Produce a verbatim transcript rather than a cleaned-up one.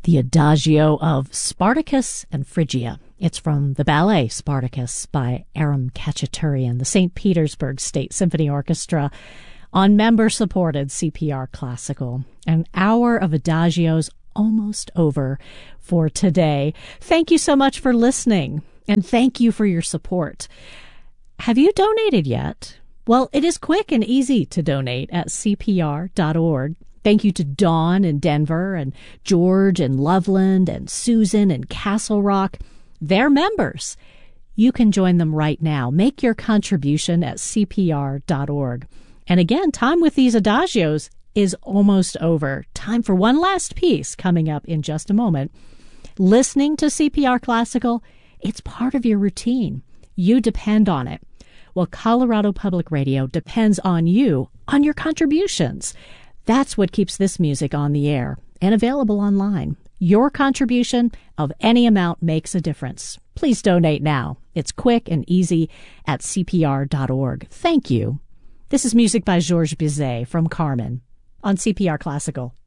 the Adagio of Spartacus and Phrygia. It's from the ballet Spartacus by Aram Khachaturian, the Saint Petersburg State Symphony Orchestra, on member-supported C P R Classical. An hour of Adagios almost over for today. Thank you so much for listening, and thank you for your support. Have you donated yet? Well, it is quick and easy to donate at C P R dot org. Thank you to Dawn in Denver and George in Loveland and Susan in Castle Rock. They're members. You can join them right now. Make your contribution at C P R dot org. And again, time with these Adagios is almost over. Time for one last piece coming up in just a moment. Listening to C P R Classical, it's part of your routine. You depend on it. Well, Colorado Public Radio depends on you, on your contributions. That's what keeps this music on the air and available online. Your contribution of any amount makes a difference. Please donate now. It's quick and easy at C P R dot org. Thank you. This is music by Georges Bizet from Carmen on C P R Classical.